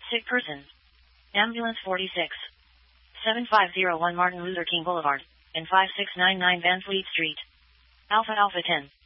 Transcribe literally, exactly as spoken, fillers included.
Sick person. Ambulance forty-six. seven five zero one Martin Luther King Boulevard, and five six nine nine Van Fleet Street. Alpha Alpha ten.